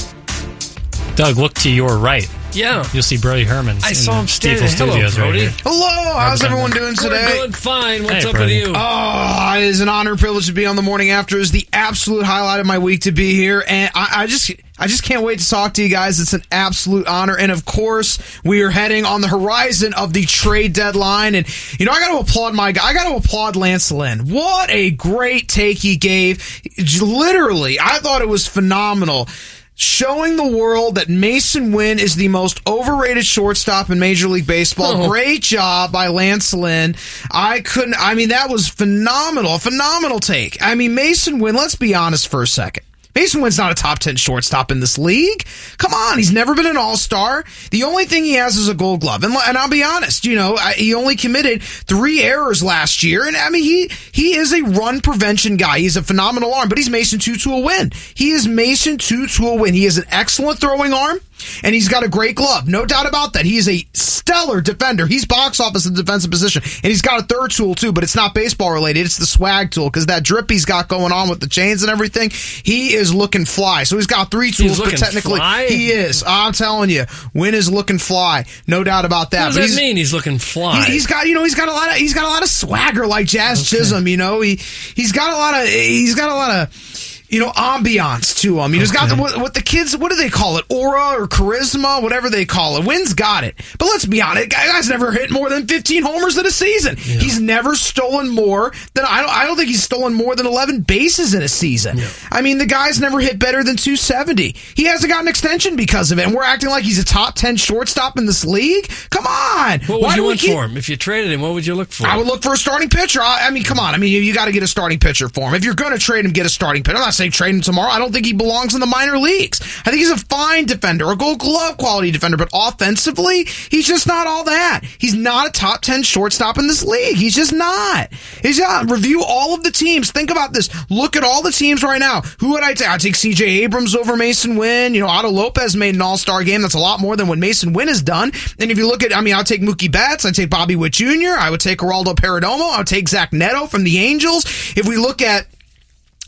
Doug, look to your right. Yeah. You'll see Brody Herman. I in saw him the standing. Stiefel Hello, Studios Brody. right here. Hello, how's everyone doing today? Good, fine. What's Hey, up Brody. with you? Oh, it is an honor and privilege to be on the morning after. It's the absolute highlight of my week to be here, and I, I just I just can't wait to talk to you guys. It's an absolute honor, and of course, we are heading on the horizon of the trade deadline, and you know I got to applaud my guy. I got to applaud Lance Lynn. What a great take he gave! Literally, I thought it was phenomenal. Showing the world that Mason Wynn is the most overrated shortstop in Major League Baseball. Oh. Great job by Lance Lynn. I couldn't, I mean, that was phenomenal. Phenomenal take. I mean, Mason Wynn, let's be honest for a second. Mason Wynn's not a top ten shortstop in this league. Come on, he's never been an all-star. The only thing he has is a gold glove. And, and I'll be honest, you know, I, he only committed three errors last year. And I mean, he, he is a run prevention guy. He's a phenomenal arm, but he's Mason two to a win. He is Mason two to a win. He has an excellent throwing arm. And he's got a great glove. No doubt about that. He is a stellar defender. He's box office in the defensive position. And he's got a third tool, too, but it's not baseball related. It's the swag tool, because that drip he's got going on with the chains and everything, he is looking fly. So he's got three tools, but technically fly? he is. I'm telling you, Wynn is looking fly. No doubt about that. What does but that he's, mean? He's looking fly. He, he's got, you know, he's got a lot of, he's got a lot of swagger like Jazz okay. Chisholm. You know, he he's got a lot of, he's got a lot of. You know, ambiance to him. He's okay. got the, what, what the kids, what do they call it? Aura or charisma, whatever they call it. Wynn's got it. But let's be honest, guy's never hit more than fifteen homers in a season. Yeah. He's never stolen more than, I don't, I don't think he's stolen more than eleven bases in a season. Yeah. I mean, the guy's never hit better than two seventy. He hasn't got an extension because of it, and we're acting like he's a top ten shortstop in this league? Come on. What would Why you want keep, for him? If you traded him, what would you look for? I would look for a starting pitcher. I, I mean, come on. I mean, you, you got to get a starting pitcher for him. If you're going to trade him, get a starting pitcher. I'm not saying trade him tomorrow. I don't think he belongs in the minor leagues. I think he's a fine defender, a gold glove quality defender, but offensively, he's just not all that. He's not a top ten shortstop in this league. He's just not. He's not. Review all of the teams. Think about this. Look at all the teams right now. Who would I take? I'd take C J Abrams over Mason Wynn. You know, Otto Lopez made an all-star game. That's a lot more than what Mason Wynn has done. And if you look at, I mean, I'll take Mookie Betts. I'd take Bobby Witt Junior I would take Geraldo Perdomo. I would take Zach Neto from the Angels. If we look at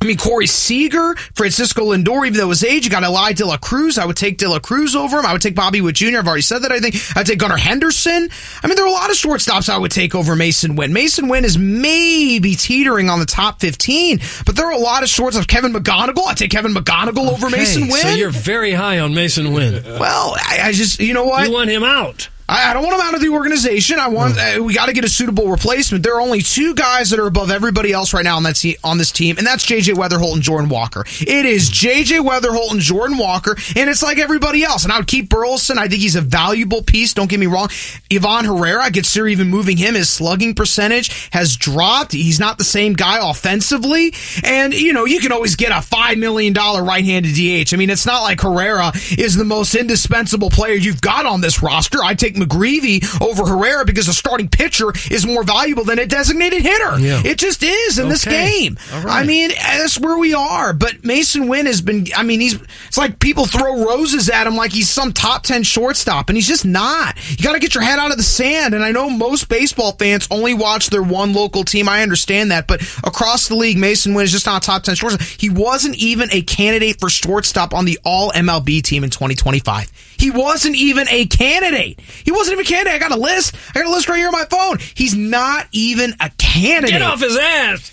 I mean, Corey Seager, Francisco Lindor, even though his age, you got Eli De La Cruz. I would take De La Cruz over him. I would take Bobby Witt Junior I've already said that, I think. I'd take Gunnar Henderson. I mean, there are a lot of shortstops I would take over Mason Wynn. Mason Wynn is maybe teetering on the top fifteen, but there are a lot of shortstops. Kevin McGonigal. I'd take Kevin McGonigal over Okay, Mason Wynn. So you're very high on Mason Wynn. Well, I, I just, you know what? You want him out. I, I don't want him out of the organization. I want uh, we got to get a suitable replacement. There are only two guys that are above everybody else right now on that te- on this team, and that's J J Weatherholt and Jordan Walker. It is J J Weatherholt and Jordan Walker, and it's like everybody else. And I would keep Burleson. I think he's a valuable piece. Don't get me wrong. Ivan Herrera, I could consider even moving him. His slugging percentage has dropped. He's not the same guy offensively, and you know you can always get a five million dollar right-handed D H. I mean, it's not like Herrera is the most indispensable player you've got on this roster. I take McGreevy over Herrera because a starting pitcher is more valuable than a designated hitter. Yeah. It just is in Okay. this game. All right. I mean, that's where we are. But Mason Wynn has been, I mean, he's, it's like people throw roses at him like he's some top ten shortstop, and he's just not. You got to get your head out of the sand. And I know most baseball fans only watch their one local team. I understand that. But across the league, Mason Wynn is just not a top ten shortstop. He wasn't even a candidate for shortstop on the All M L B team in twenty twenty-five. He wasn't even a candidate. He wasn't even a candidate. I got a list. I got a list right here on my phone. He's not even a candidate. Get off his ass.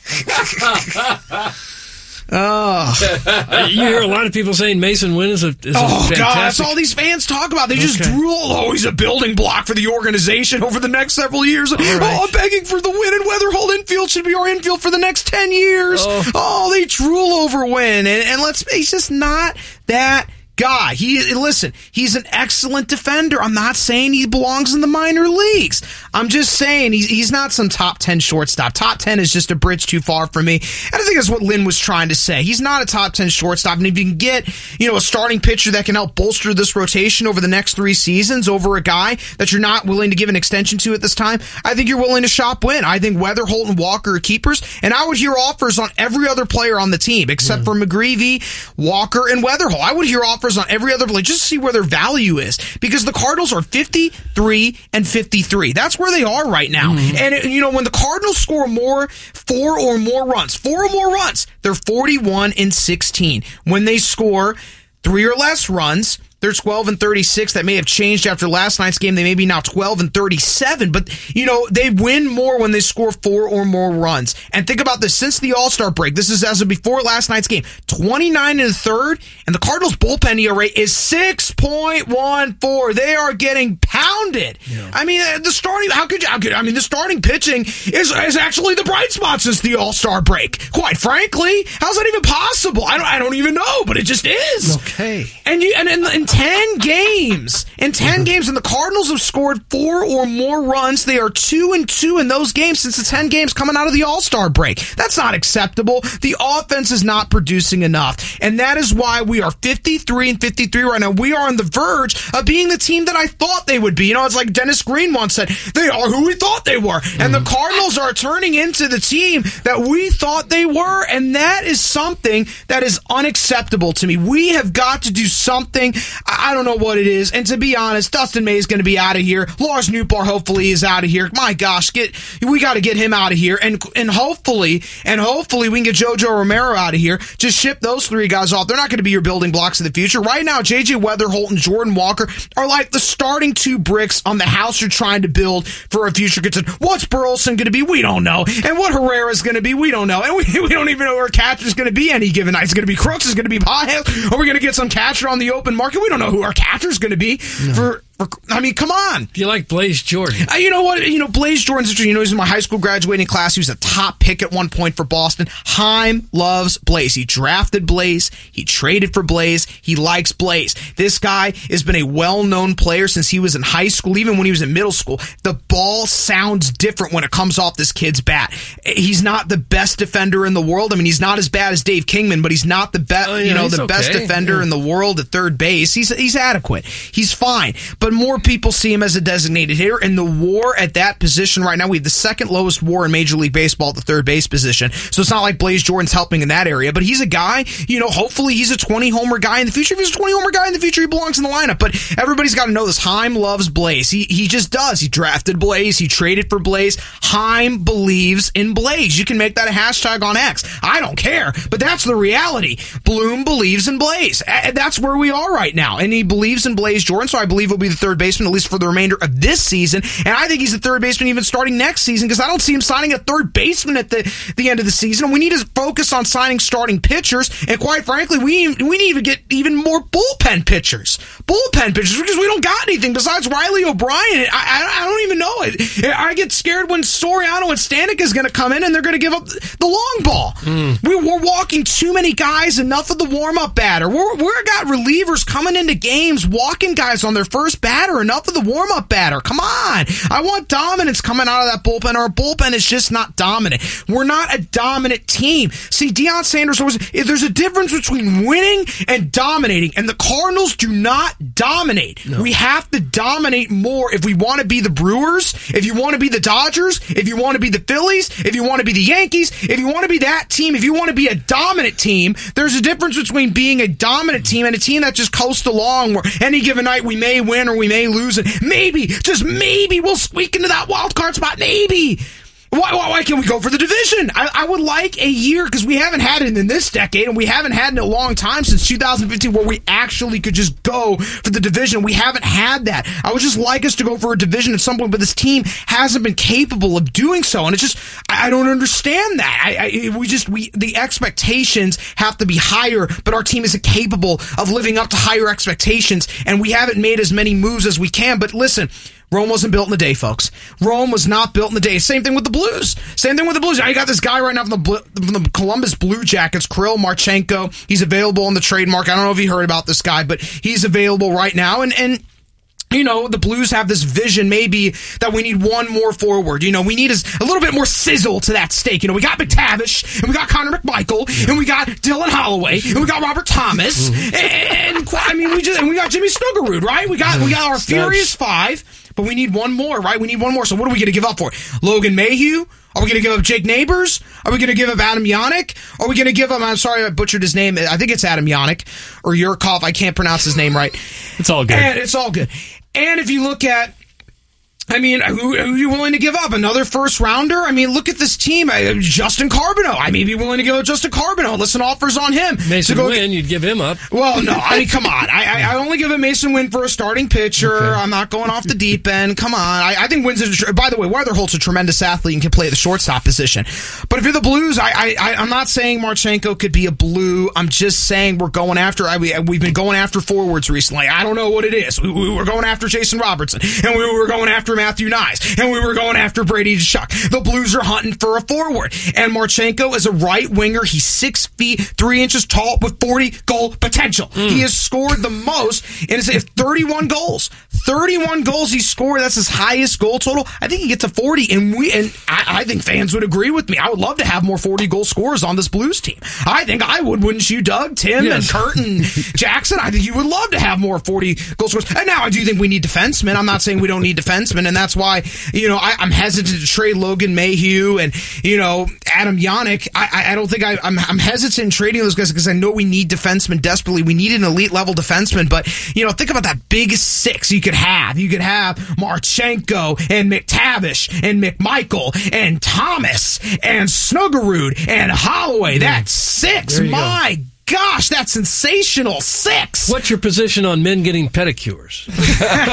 Oh. You hear a lot of people saying Mason Wynn is a, is a Oh, fantastic. God, that's all these fans talk about. They just Okay. drool, oh, he's a building block for the organization over the next several years. right. Oh, I'm begging for the Wynn, and Weatherholt infield should be our infield for the next ten years. Oh. Oh, they drool over Wynn. And, and let's, he's just not that guy. He listen, he's an excellent defender. I'm not saying he belongs in the minor leagues. I'm just saying he's, he's not some top ten shortstop. Top ten is just a bridge too far for me. And I think that's what Lynn was trying to say. He's not a top ten shortstop. And if you can get, you know, a starting pitcher that can help bolster this rotation over the next three seasons over a guy that you're not willing to give an extension to at this time, I think you're willing to shop Wynn. I think Weatherholt and Walker are keepers. And I would hear offers on every other player on the team except for McGreevy, Walker, and Weatherholt. I would hear offers on every other player just to see where their value is, because the Cardinals are fifty-three and fifty-three. That's where they are right now. Mm-hmm. And it, you know, when the Cardinals score more, four or more runs, four or more runs, they're forty-one and sixteen. When they score three or less runs, they're twelve and thirty-six. That may have changed after last night's game. They may be now twelve and thirty-seven, but you know, they win more when they score four or more runs. And think about this, since the All-Star break, this is as of before last night's game, twenty-nine and a third, and the Cardinals bullpen E R A is six point one four. They are getting pounded. Yeah. I mean, the starting, how could you, how could, I mean, the starting pitching is, is actually the bright spot since the All-Star break. Quite frankly, how's that even possible? I don't, I don't even know, but it just is. Okay. And you, and in, in ten games, in ten games, and the Cardinals have scored four or more runs. They are two and two in those games since the ten games coming out of the All-Star break. That's not acceptable. The offense is not producing enough, and that is why we are fifty-three and fifty-three right now. We are on the verge of being the team that I thought they would be. You know, it's like Dennis Green once said, they are who we thought they were. And the Cardinals are turning into the team that we thought they were, and that is something that is unacceptable to me. We have got to do something. I don't know what it is. And to be honest, Dustin May is going to be out of here. Lars Nootbaar hopefully is out of here. My gosh, get we got to get him out of here. And and hopefully, and hopefully we can get JoJo Romero out of here. Just ship those three guys off. They're not going to be your building blocks in the future. Right now, J J Weatherholt and Jordan Walker are like the starting two bricks on the house you're trying to build for a future contender. What's Burleson going to be? We don't know. And what Herrera is going to be? We don't know. And we, we don't even know where catcher is going to be any given night. Is it going to be Crooks? Is it going to be Baez? Are we going to get some catcher on the open market? We don't know who our catcher is going to be. No. For, for I mean, come on. Do you like Blaze Jordan? Uh, you know what? You know, Blaze Jordan's interesting. You know, he's in my high school graduating class. He was a top pick at one point for Boston. Heim loves Blaze. He drafted Blaze. He traded for Blaze. He likes Blaze. This guy has been a well-known player since he was in high school, even when he was in middle school. The ball sounds different when it comes off this kid's bat. He's not the best defender in the world. I mean, he's not as bad as Dave Kingman, but he's not the best, oh, yeah, you know, the okay. best defender yeah. in the world at third base. He's he's adequate. He's fine. But but more people see him as a designated hitter. And the WAR at that position right now, we have the second lowest WAR in Major League Baseball at the third base position. So it's not like Blaze Jordan's helping in that area, but he's a guy, you know, hopefully he's a twenty homer guy in the future. If he's a twenty homer guy in the future, he belongs in the lineup. But everybody's got to know this. Heim loves Blaze. He he just does. He drafted Blaze. He traded for Blaze. Heim believes in Blaze. You can make that a hashtag on X. I don't care, but that's the reality. Bloom believes in Blaze. And that's where we are right now. And he believes in Blaze Jordan, so I believe he'll be the third baseman, at least for the remainder of this season. And I think he's the third baseman even starting next season, because I don't see him signing a third baseman at the, the end of the season. We need to focus on signing starting pitchers. And quite frankly, we, we need to get even more bullpen pitchers. Bullpen pitchers, because we don't got anything besides Riley O'Brien. I, I, I don't even know it. I get scared when Soriano and Stanek is going to come in and they're going to give up the long ball. Mm. We, we're walking too many guys, enough of the warm-up batter. We're, we're got relievers coming into games, walking guys on their first batter, enough of the warm-up batter. Come on. I want dominance coming out of that bullpen. Our bullpen is just not dominant. We're not a dominant team. See, Deion Sanders was, there's a difference between winning and dominating, and the Cardinals do not dominate. No. We have to dominate more if we want to be the Brewers, if you want to be the Dodgers, if you want to be the Phillies, if you want to be the Yankees, if you want to be that team, if you want to be a dominant team. There's a difference between being a dominant team and a team that just coasts along where any given night we may win or we may lose, and maybe, just maybe, we'll squeak into that wild card spot. Maybe. Why, why, why can't we go for the division? I, I would like a year, because we haven't had it in this decade, and we haven't had it in a long time, since two thousand fifteen, where we actually could just go for the division. We haven't had that. I would just like us to go for a division at some point, but this team hasn't been capable of doing so, and it's just, I, I don't understand that. I, I, we just, we, the expectations have to be higher, but our team isn't capable of living up to higher expectations, and we haven't made as many moves as we can. But listen, Rome wasn't built in a day, folks. Rome was not built in a day. Same thing with the Blues. Same thing with the Blues. Now you got this guy right now from the, from the Columbus Blue Jackets, Kirill Marchenko. He's available on the trademark. I don't know if you heard about this guy, but he's available right now. And, and, you know, the Blues have this vision maybe that we need one more forward. You know, we need a, a little bit more sizzle to that steak. You know, we got McTavish, and we got Connor McMichael, and we got Dylan Holloway, and we got Robert Thomas, and, and I mean, we just, and we got Jimmy Snuggerud, right? We got, we got our Furious Five. But we need one more, right? We need one more. So what are we going to give up for? Logan Mayhew? Are we going to give up Jake Neighbors? Are we going to give up Adam Yannick? Are we going to give up, I'm sorry I butchered his name. I think it's Adam Yannick or Yurkov. I can't pronounce his name right. It's all good. And it's all good. And if you look at, I mean, who, who are you willing to give up? Another first rounder? I mean, look at this team. I, Justin Carbonneau. I may be willing to give up Justin Carbonneau. Listen, offers on him. Mason go Wynn, get, you'd give him up. Well, no. I mean, come on. I, I, I only give a Mason Wynn for a starting pitcher. Okay. I'm not going off the deep end. Come on. I, I think Wynn's a, by the way, Weatherholt's a tremendous athlete and can play the shortstop position. But if you're the Blues, I, I, I, I'm not saying Marchenko could be a Blue. I'm just saying we're going after, I, we, we've been going after forwards recently. I don't know what it is. We, we were going after Jason Robertson, and we were going after Matthew Nyes, and we were going after Brady Tkachuk. The Blues are hunting for a forward. And Marchenko is a right winger. He's six feet, three inches tall with forty goal potential. Mm. He has scored the most in his thirty-one goals. thirty-one goals he scored. That's his highest goal total. I think he gets to forty. And we, and I, I think fans would agree with me. I would love to have more forty goal scorers on this Blues team. I think I would, wouldn't you, Doug, Tim, yes. and Kurt, and Jackson? I think you would love to have more forty goal scorers. And now I do think we need defensemen. I'm not saying we don't need defensemen, and that's why, you know, I, I'm hesitant to trade Logan Mayhew and, you know, Adam Yannick. I, I don't think I, I'm, I'm hesitant in trading those guys because I know we need defensemen desperately. We need an elite level defenseman, but, you know, think about that big six you could have. You could have Marchenko and McTavish and McMichael and Thomas and Snuggerud and Holloway. That's six. My God. Gosh, that's sensational. Six. What's your position on men getting pedicures? We've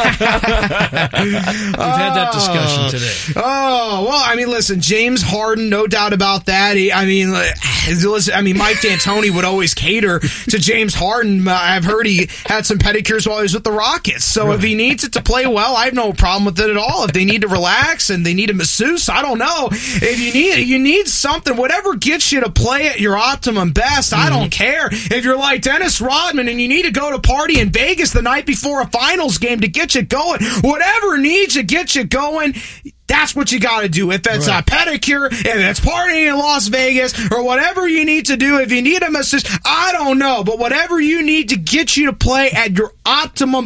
had that discussion today. Oh, well, I mean, listen, James Harden, no doubt about that. He, I mean, listen, I mean, Mike D'Antoni would always cater to James Harden. I've heard he had some pedicures while he was with the Rockets. So right. if he needs it to play well, I have no problem with it at all. If they need to relax and they need a masseuse, I don't know. If you need you need something, whatever gets you to play at your optimum best, mm-hmm. I don't care. If you're like Dennis Rodman and you need to go to party in Vegas the night before a finals game to get you going, whatever needs to get you going, that's what you got to do. If it's right. a pedicure, if it's partying in Las Vegas, or whatever you need to do, if you need a masseuse, I don't know. But whatever you need to get you to play at your optimum best,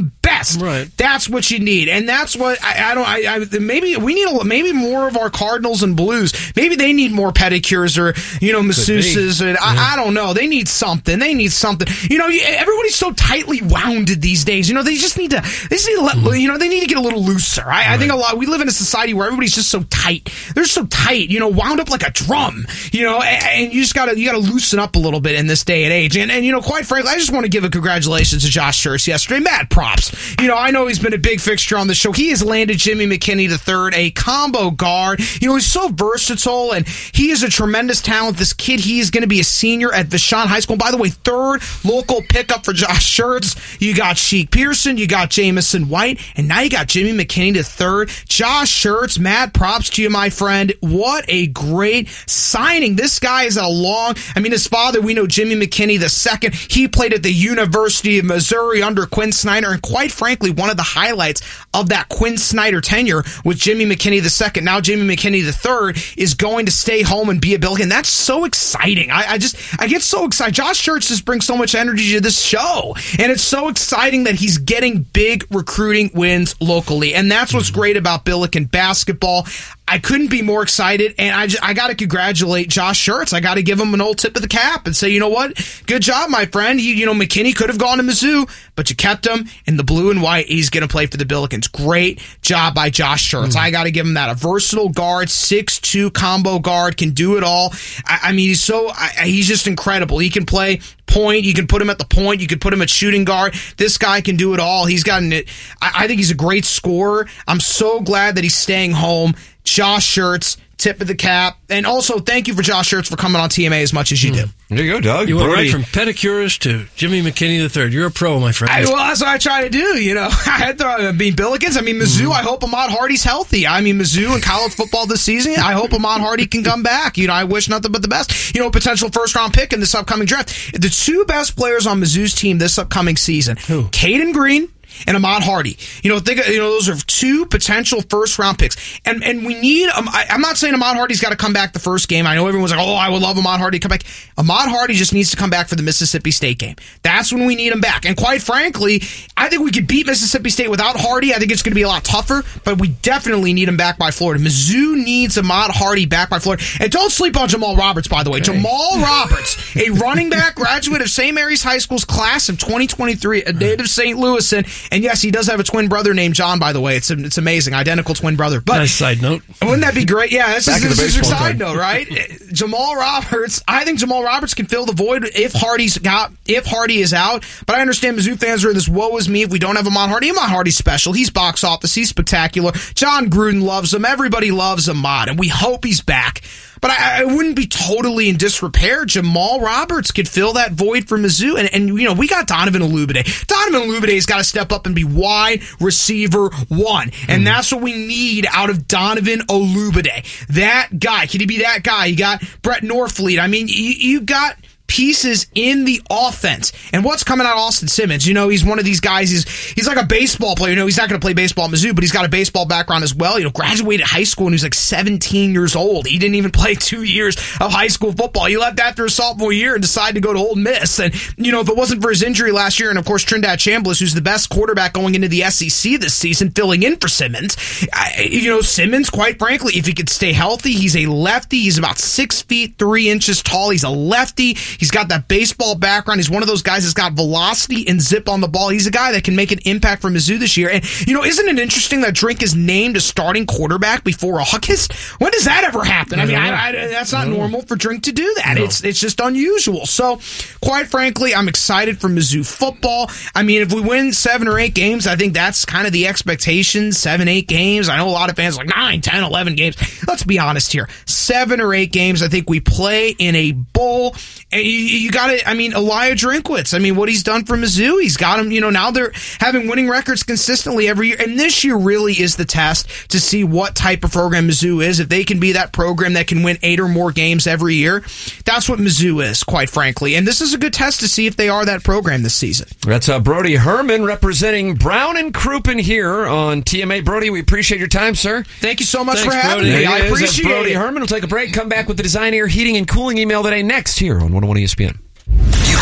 best. Right. That's what you need, and that's what I, I don't. I, I maybe we need a, maybe more of our Cardinals and Blues. Maybe they need more pedicures or you know masseuses. And I, yeah. I don't know. They need something. They need something. You know, everybody's so tightly wounded these days. You know, they just need to. They just need to let, mm-hmm. you know, they need to get a little looser. I, right. I think a lot. We live in a society where everybody's just so tight. They're so tight. You know, wound up like a drum. You know, and, and you just gotta you gotta loosen up a little bit in this day and age. And and you know, quite frankly, I just want to give a congratulations to Josh Schertz yesterday. Mad props. You know, I know he's been a big fixture on the show. He has landed Jimmy McKinney the third, a combo guard. You know, he's so versatile and he is a tremendous talent. This kid, he is going to be a senior at Vashon High School. By the way, third local pickup for Josh Schertz. You got Sheik Pearson, you got Jamison White, and now you got Jimmy McKinney the third. Josh Schertz, mad props to you, my friend. What a great signing. This guy is a long, I mean, his father, we know Jimmy McKinney the second. He played at the University of Missouri under Quinn Snyder, and quite frankly, one of the highlights of that Quinn Snyder tenure with Jimmy McKinney the second, now Jimmy McKinney the third, is going to stay home and be a Billiken. That's so exciting. I, I just, I get so excited. Josh Schertz just brings so much energy to this show, and it's so exciting that he's getting big recruiting wins locally, and that's what's great about Billiken basketball. I couldn't be more excited, and I, just, I got to congratulate Josh Schertz. I got to give him an old tip of the cap and say, you know what? Good job, my friend. You, you know, McKinney could have gone to Mizzou, but you kept him in the blue and white. He's going to play for the Billikens. Great job by Josh Schertz. Mm. I got to give him that. A versatile guard, six two combo guard, can do it all. I, I mean, he's so I, he's just incredible. He can play point. You can put him at the point. You can put him at shooting guard. This guy can do it all. He's gotten it. I, I think he's a great scorer. I'm so glad that he's staying home. Josh Schertz, tip of the cap. And also, thank you for Josh Schertz for coming on T M A as much as you do. There you go, Doug. You went right from pedicures to Jimmy McKinney the third. You're a pro, my friend. I, well, that's what I try to do, you know. I had to I mean, Billikens. I mean, Mizzou, mm-hmm. I hope Ahmad Hardy's healthy. I mean, Mizzou and college football this season, I hope Ahmad Hardy can come back. You know, I wish nothing but the best. You know, potential first-round pick in this upcoming draft. The two best players on Mizzou's team this upcoming season, Who? Caden Green and Ahmad Hardy. You know, think you know those are two potential first round picks, and and we need. Um, I, I'm not saying Ahmad Hardy's got to come back the first game. I know everyone's like, oh, I would love Ahmad Hardy to come back. Ahmad Hardy just needs to come back for the Mississippi State game. That's when we need him back. And quite frankly, I think we could beat Mississippi State without Hardy. I think it's going to be a lot tougher, but we definitely need him back by Florida. Mizzou needs Ahmad Hardy back by Florida, and don't sleep on Jamal Roberts. By the way, okay. Jamal Roberts, a running back graduate of Saint Mary's High School's class of twenty twenty-three, a native Saint Louis, and, and yes, he does have a twin brother named John, by the way. It's it's amazing. Identical twin brother. But nice side note. Wouldn't that be great? Yeah, this is, this is your side note, right? Jamal Roberts. I think Jamal Roberts can fill the void if Hardy's got if Hardy is out. But I understand Mizzou fans are in this woe is me if we don't have Ahmad Hardy. Ahmad Hardy's special. He's box office. He's spectacular. John Gruden loves him. Everybody loves Ahmad, and we hope he's back. But I, I wouldn't be totally in disrepair. Jamal Roberts could fill that void for Mizzou. And, and you know, we got Donovan Olubade. Donovan Olubade's got to step up and be wide receiver one. And mm. that's what we need out of Donovan Olubade. That guy. Can he be that guy? You got Brett Norfleet. I mean, you, you got pieces in the offense. And what's coming out of Austin Simmons? You know, he's one of these guys, he's he's like a baseball player. You know, he's not going to play baseball at Mizzou, but he's got a baseball background as well. You know, graduated high school when he was like seventeen years old. He didn't even play two years of high school football. He left after his sophomore year and decided to go to Ole Miss. And, you know, if it wasn't for his injury last year, and of course Trindad Chambliss, who's the best quarterback going into the S E C this season, filling in for Simmons. I, you know, Simmons, quite frankly, if he could stay healthy, he's a lefty. He's about six feet, three inches tall. He's a lefty. He's got that baseball background. He's one of those guys that's got velocity and zip on the ball. He's a guy that can make an impact for Mizzou this year. And, you know, isn't it interesting that Drink is named a starting quarterback before August? When does that ever happen? I mean, I, I, that's not no. normal for Drink to do that. No. It's it's just unusual. So, quite frankly, I'm excited for Mizzou football. I mean, if we win seven or eight games, I think that's kind of the expectation. Seven, eight games. I know a lot of fans are like nine, ten, eleven games. Let's be honest here. Seven or eight games. I think we play in a bowl. And you, you got to, I mean, Elijah Drinkwitz, I mean, what he's done for Mizzou, he's got him, you know, now they're having winning records consistently every year. And this year really is the test to see what type of program Mizzou is. If they can be that program that can win eight or more games every year, that's what Mizzou is, quite frankly. And this is a good test to see if they are that program this season. That's uh, Brody Herman representing Brown and Crouppen here on T M A. Brody, we appreciate your time, sir. Thank you so much Thanks, for having Brody. me. I is, appreciate Brody it. Herman. We'll take a break, come back with the Design Air Heating and Cooling email today next here on one oh one E S P N.